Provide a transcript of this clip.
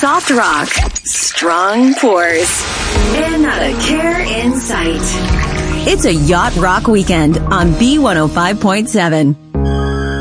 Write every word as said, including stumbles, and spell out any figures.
soft rock, strong pours, and not a care in sight. It's a yacht rock weekend on B one oh five point seven.